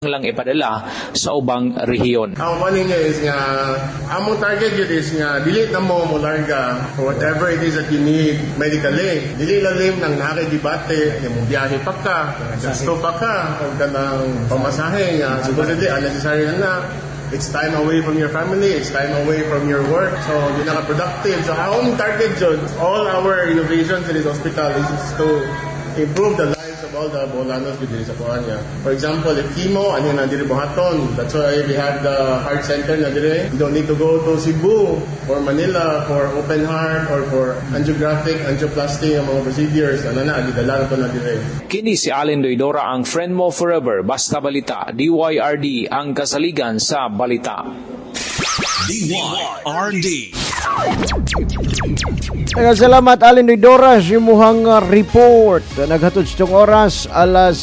lang ipadala sa ubang rehiyon. Ang money niya is nga, among target yun is nga, dili na mo larga for whatever it is that you need medically. Dili lalim ng nakikibate, yung biyahe pa ka, gasto pa ka, o ka ng pamasahe nga, supposedly unnecessary na. It's time away from your family, it's time away from your work, so hindi na ka-productive. So ang target yun, all our innovations in this hospital is to improve the lives of all the Bolanos with sa Puanya. For example, if chemo, ano na diri buhaton. That's why we have the heart center na diri. You don't need to go to Cebu or Manila for open heart or for angioplasty ang mga procedures. Ano na, agidala na diri. Kini si Allen Doidora ang Friend Mo Forever, Basta Balita, DYRD, ang kasaligan sa balita. DYRD. Salamat Allen Doidora sa imuhang report. Naghatod sitong oras alas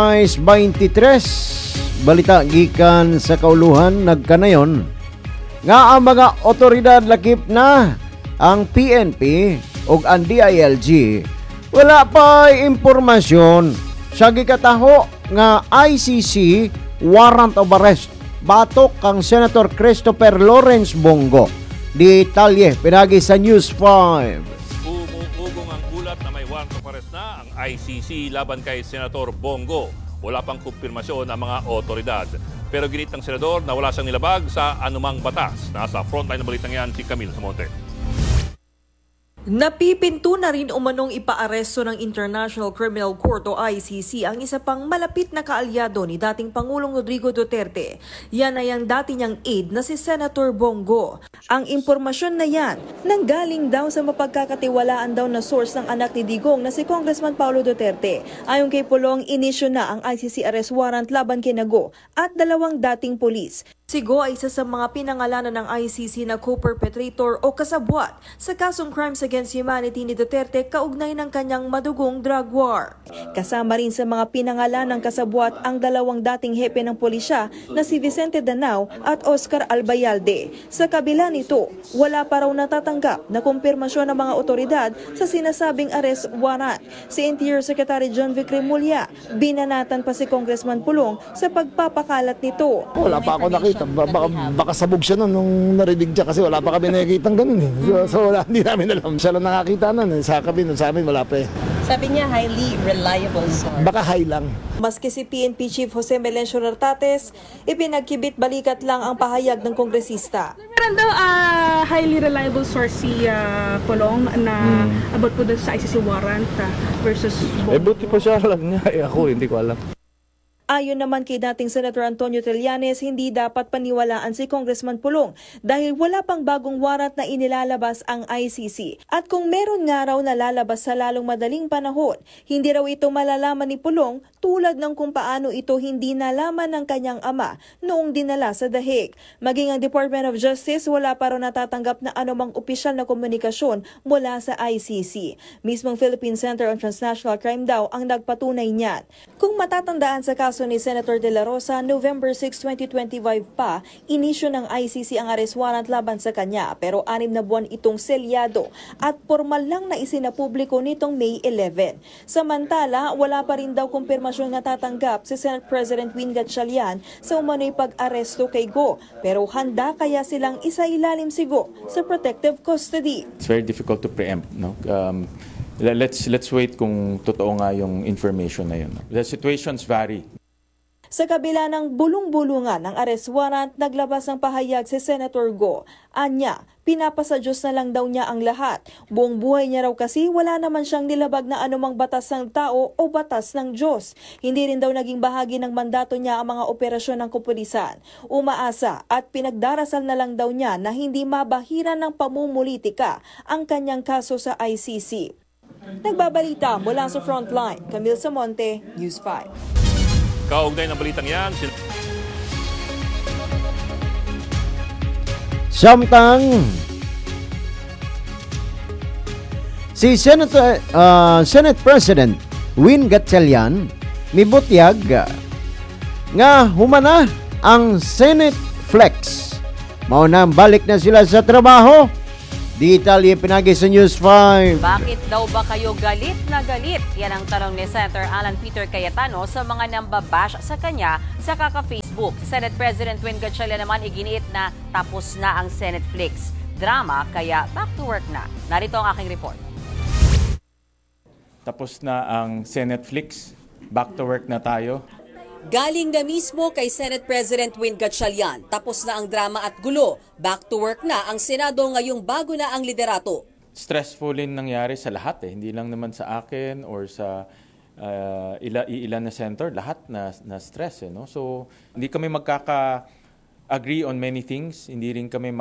6:23. Balita gikan sa kauluhan nagkanayon nga ang mga otoridad lakip na ang PNP ug ang DILG wala pa impormasyon sa gikataho nga ICC warrant of arrest batok kang Senator Christopher Lawrence Bongo. Detalye pinagi sa News 5. Umuugong ang ulat na may warrant of arrest na ang ICC laban kay Senator Bongo. Wala pang kumpirmasyon ng mga otoridad. Pero ginit ng senador na wala siyang nilabag sa anumang batas. Nasa frontline ng balitang yan si Camille Samonte. Napipinto na rin umanong ipaaresto ng International Criminal Court o ICC ang isa pang malapit na kaalyado ni dating Pangulong Rodrigo Duterte. Yan ay ang dati niyang aide na si Senator Bongo. Ang impormasyon na yan nanggaling daw sa mapagkakatiwalaan daw na source ng anak ni Digong na si Congressman Paulo Duterte. Ayon kay Pulong, inisyu na ang ICC arrest warrant laban kay Go at dalawang dating pulis. Si Go ay isa sa mga pinangalanan ng ICC na co-perpetrator o kasabwat sa kasong crimes against humanity ni Duterte kaugnay ng kanyang madugong drug war. Kasama rin sa mga pinangalan ng kasabwat ang dalawang dating hepe ng pulisya na si Vicente Danao at Oscar Albayalde. Sa kabila nito, wala pa raw natatanggap na kumpirmasyon ng mga otoridad sa sinasabing arrest warrant. Si Interior Secretary John Vic Remulla, binanatan pa si Congressman Pulong sa pagpapakalat nito. Wala pa ako nakita. Baka sabog siya nung narinig siya kasi wala pa kami nakikitang ganun eh. So wala, hindi namin alam. Siya lang nakakita nun. Sa amin wala pa eh. Sabi niya highly reliable source. Baka high lang. Maski si PNP Chief Jose Melencio Nartates, ipinagkibit balikat lang ang pahayag ng kongresista. Meron daw highly reliable source si Pulong na about po doon sa ICC warrant versus Bongo. Buti pa siya alam niya. Ako hindi ko alam. Ayon naman kay dating Senator Antonio Trillanes, hindi dapat paniwalaan si Congressman Pulong dahil wala pang bagong warrant na inilalabas ang ICC. At kung meron nga raw na lalabas sa lalong madaling panahon, hindi raw ito malalaman ni Pulong tulad ng kung paano ito hindi nalaman ng kanyang ama noong dinala sa The Hague. Maging ang Department of Justice wala pa raw natatanggap na anumang opisyal na komunikasyon mula sa ICC. Mismong Philippine Center on Transnational Crime daw ang nagpatunay niyan. Kung matatandaan sa kaso ni Senator De La Rosa, November 6, 2025 pa, inisyu ng ICC ang arrest warrant laban sa kanya pero 6 na buwan itong selyado at formal lang na isinapubliko nitong May 11. Samantala, wala pa rin daw kumpirmasyon na tatanggap si Senate President Win Gatchalian sa umano'y pag-aresto kay Go pero handa kaya silang isailalim si Go sa protective custody. It's very difficult to preempt, no? Let's wait kung totoo nga yung information na yun. The situations vary. Sa kabila ng bulong-bulungan ng arrest warrant, naglabas ng pahayag si Senator Go. Anya, pinapasa Diyos na lang daw niya ang lahat. Buong buhay niya raw kasi wala naman siyang nilabag na anumang batas ng tao o batas ng Diyos. Hindi rin daw naging bahagi ng mandato niya ang mga operasyon ng kapulisan. Umaasa at pinagdarasal na lang daw niya na hindi mabahiran ng pamumulitika ang kanyang kaso sa ICC. Nagbabalita mula sa Frontline, Camille Samonte, News 5. Kaugnay ng balitang yan, Samtang si Senate President Win Gatchalian mibutyag nga humana ang Senate Flex. Mao na balik na sila sa trabaho Detalye pinagi sa News 5. Bakit daw ba kayo galit na galit? Yan ang tanong ni Senator Alan Peter Cayetano sa mga nambabash sa kanya sa kaka-Facebook. Senate President Win Gatchalian naman iginiit na tapos na ang Senate Flix drama, kaya back to work na. Narito ang aking report. Tapos na ang Senate Flix, back to work na tayo. Galing na mismo kay Senate President Win Gatchalian. Tapos na ang drama at gulo. Back to work na ang Senado ngayong bago na ang liderato. Stressful din nangyari sa lahat Hindi lang naman sa akin or sa ilan na senator. Lahat na stress no? So hindi kami magkaka-agree on many things. Hindi rin kami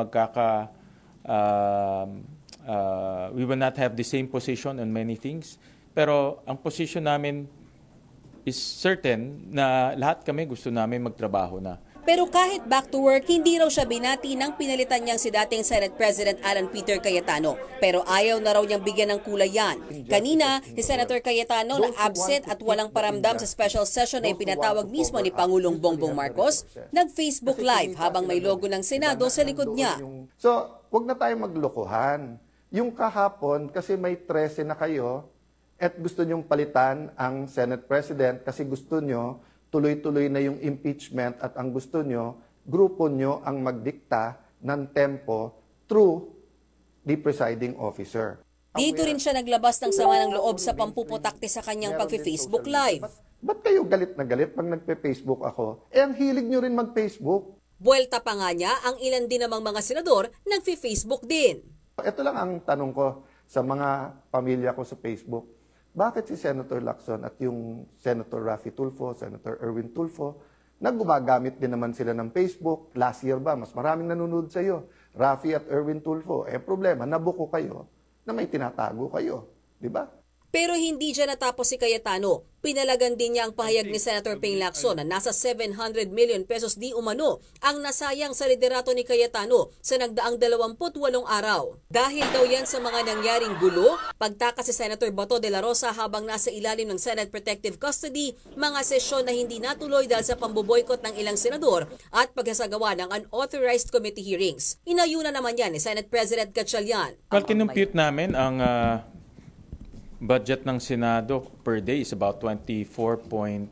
we will not have the same position on many things. Pero ang position namin is certain na lahat kami gusto namin magtrabaho na. Pero kahit back to work, hindi raw siya binati nang pinalitan niyang si dating Senate President Alan Peter Cayetano. Pero ayaw na raw niyang bigyan ng kulay yan. Kanina, si Senator Cayetano na absent at walang paramdam sa special session ay pinatawag mismo ni Pangulong Bongbong Marcos, nag-Facebook Live habang may logo ng Senado sa likod niya. So, wag na tayo maglokohan. Yung kahapon, kasi may 13 na kayo, at gusto nyong palitan ang Senate President kasi gusto nyo tuloy-tuloy na yung impeachment at ang gusto nyo, grupo nyo ang magdikta ng tempo through the presiding officer. Dito rin siya naglabas ng sama ng loob sa pampuputakti sa kanyang pag-Facebook Live. Ba't kayo galit na galit pag nagpe-Facebook ako? Ang hilig nyo rin mag-Facebook. Buwelta pa nga niya, ang ilan din namang mga senador nagfe-Facebook din. Ito lang ang tanong ko sa mga pamilya ko sa Facebook. Bakit si Senator Lacson at yung Senator Raffy Tulfo, Senator Erwin Tulfo, gumagamit din naman sila ng Facebook? Last year ba, mas maraming nanonood sa iyo. Raffy at Erwin Tulfo, problema, nabuko kayo na may tinatago kayo. Di ba? Pero hindi dyan natapos si Cayetano. Pinalagan din niya ang pahayag ni Senator Ping Lacson na nasa 700 million pesos di umano ang nasayang sa liderato ni Cayetano sa nagdaang 28 araw. Dahil daw yan sa mga nangyaring gulo, pagtakas si Senator Bato de la Rosa habang nasa ilalim ng Senate Protective Custody, mga sesyon na hindi natuloy dahil sa pamboboykot ng ilang senador at pagsasagawa ng unauthorized committee hearings. Inayuna naman yan ni Senate President Gatchalian. Well, kinumpute namin ang budget ng Senado per day is about 24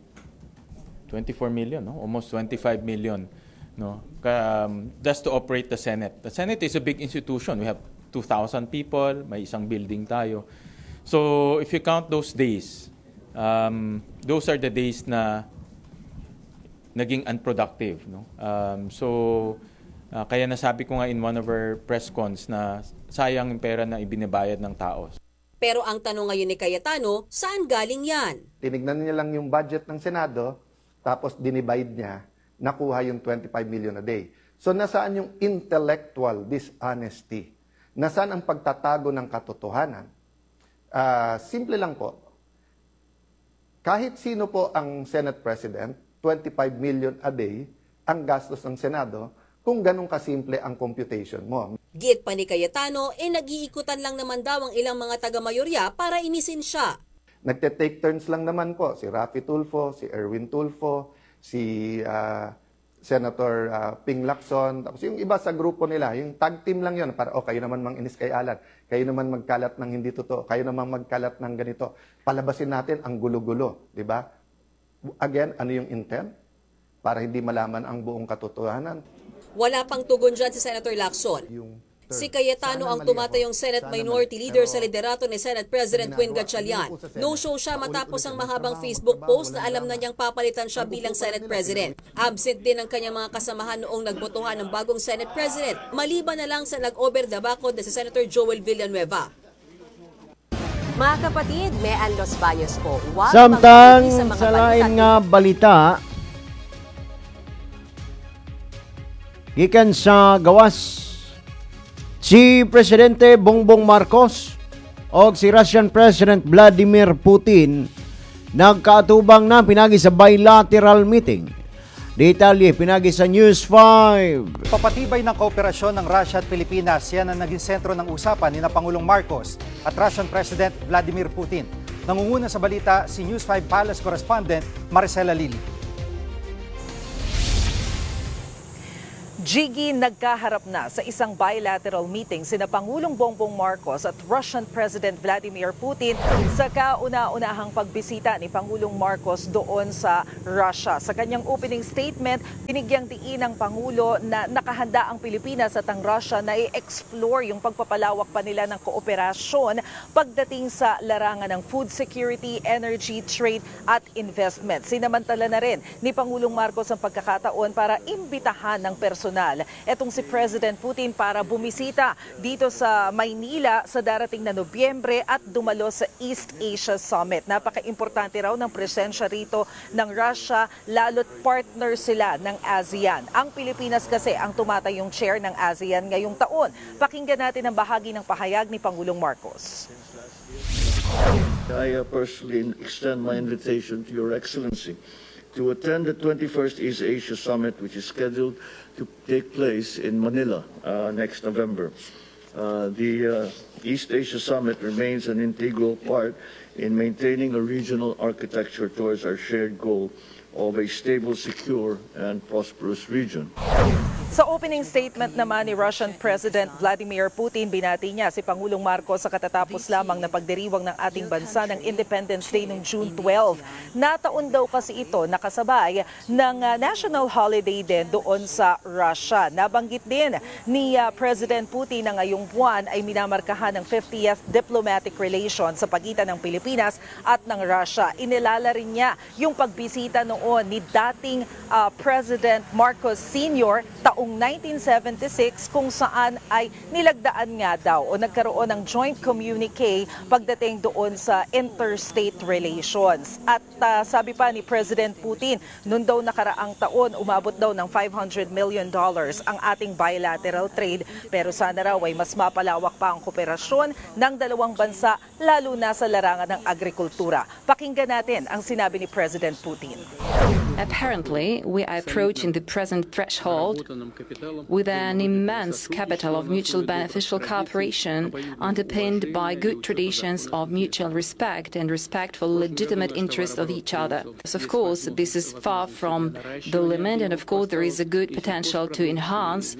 million, no? Almost 25 million. No? That's to operate the Senate. The Senate is a big institution. We have 2,000 people, may isang building tayo. So if you count those days, those are the days na naging unproductive. No? Kaya nasabi ko nga in one of our press cons na sayang yung pera na ibinibayad ng tao. Pero ang tanong ngayon ni Cayetano, saan galing yan? Tinignan niya lang yung budget ng Senado, tapos dinivide niya, nakuha yung 25 million a day. So nasaan yung intellectual dishonesty? Nasaan ang pagtatago ng katotohanan? Simple lang po. Kahit sino po ang Senate President, 25 million a day ang gastos ng Senado, kung ganun kasimple ang computation mo. Git pa ni Cayetano, nag-iikutan lang naman daw ang ilang mga taga-mayorya para inisin siya. Nagte-take turns lang naman po si Raffy Tulfo, si Erwin Tulfo, si Senator Ping Lacson, tapos yung iba sa grupo nila, yung tag team lang yun, para kayo naman mang-inis kay Alan, kayo naman magkalat ng hindi totoo, kayo naman magkalat ng ganito. Palabasin natin ang gulo-gulo, di ba? Again, ano yung intent? Para hindi malaman ang buong katotohanan. Wala pang tugon dyan si Senator Lacson. Si Cayetano ang tumatayong Senate Minority Leader sa liderato ni Senate President Win Gatchalian. No-show siya matapos ang mahabang Facebook post na alam na niyang papalitan siya bilang Senate President. Absent din ang kanyang mga kasamahan noong nagbotohan ng bagong Senate President, maliban na lang sa nag-over the bakod na si Senator Joel Villanueva. Mga kapatid, Mean Los Baños po. Samtang sa lain nga balita, gikan sa gawas si Presidente Bongbong Marcos o si Russian President Vladimir Putin nagkaatubang na pinagi sa bilateral meeting. Detalye pinagi sa News 5. Papatibay ng kooperasyon ng Russia at Pilipinas, yan ang naging sentro ng usapan ni Pangulong Marcos at Russian President Vladimir Putin. Nangunguna sa balita si News 5 Palace correspondent Maricela Lili. Jiggy, nagkaharap na sa isang bilateral meeting sina Pangulong Bongbong Marcos at Russian President Vladimir Putin sa kauna-unahang pagbisita ni Pangulong Marcos doon sa Russia. Sa kanyang opening statement, binigyang diin ng Pangulo na nakahanda ang Pilipinas at ang Russia na i-explore yung pagpapalawak pa nila ng kooperasyon pagdating sa larangan ng food security, energy, trade at investment. Sinamantala na rin ni Pangulong Marcos ang pagkakataon para imbitahan ng personal etong si President Putin para bumisita dito sa Maynila sa darating na Nobyembre at dumalo sa East Asia Summit. Napaka-importante raw ng presensya rito ng Russia, lalo't partner sila ng ASEAN. Ang Pilipinas kasi ang tumatayong chair ng ASEAN ngayong taon. Pakinggan natin ang bahagi ng pahayag ni Pangulong Marcos. I personally extend my invitation to Your Excellency to attend the 21st East Asia Summit, which is scheduled to take place in Manila next November. The East Asia Summit remains an integral part in maintaining a regional architecture towards our shared goal of a stable, secure, and prosperous region. Sa opening statement naman ni Russian President Vladimir Putin, binati niya si Pangulong Marcos sa katatapos lamang na pagdiriwang ng ating bansa ng Independence Day noong June 12. Nataon daw kasi ito nakasabay ng national holiday din doon sa Russia. Nabanggit din ni President Putin na ngayong buwan ay minamarkahan ng 50th diplomatic relations sa pagitan ng Pilipinas at ng Russia. Inilala rin niya yung pagbisita noon ni dating President Marcos Sr. taong 1976 kung saan ay nilagdaan nga daw o nagkaroon ng joint communique pagdating doon sa interstate relations. At sabi pa ni President Putin, noon daw nakaraang taon umabot daw ng $500 million ang ating bilateral trade, pero sana raw ay mas mapalawak pa ang kooperasyon ng dalawang bansa lalo na sa larangan ng agrikultura. Pakinggan natin ang sinabi ni President Putin. Apparently, we are approaching the present threshold with an immense capital of mutual beneficial cooperation underpinned by good traditions of mutual respect and respect for legitimate interests of each other. Of course, this is far from the limit, and of course there is a good potential to enhance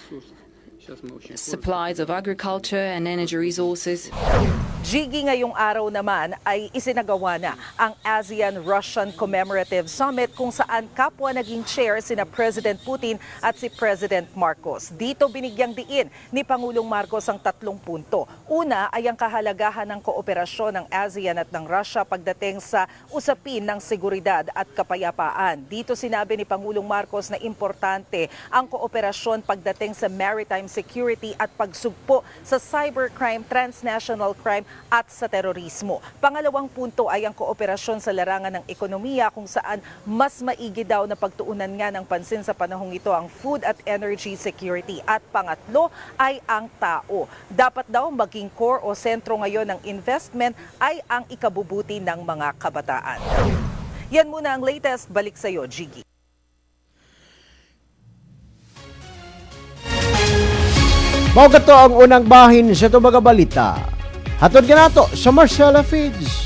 supplies of agriculture and energy resources. Jiggy, ngayong araw naman ay isinagawa na ang ASEAN-Russian Commemorative Summit kung saan kapwa naging chair sina President Putin at si President Marcos. Dito binigyang diin ni Pangulong Marcos ang 3 punto. Una ay ang kahalagahan ng kooperasyon ng ASEAN at ng Russia pagdating sa usapin ng seguridad at kapayapaan. Dito sinabi ni Pangulong Marcos na importante ang kooperasyon pagdating sa maritime security at pagsugpo sa cybercrime, transnational crime at sa terorismo. Pangalawang punto ay ang kooperasyon sa larangan ng ekonomiya kung saan mas maigi daw na pagtuunan nga ng pansin sa panahong ito ang food at energy security. At pangatlo ay ang tao. Dapat daw maging core o sentro ngayon ng investment ay ang ikabubuti ng mga kabataan. Yan muna ang latest. Balik sa iyo, Jiggy. Mao gato ang unang bahin sa tubaga balita. Hatod ka nato sa Marcela Feeds.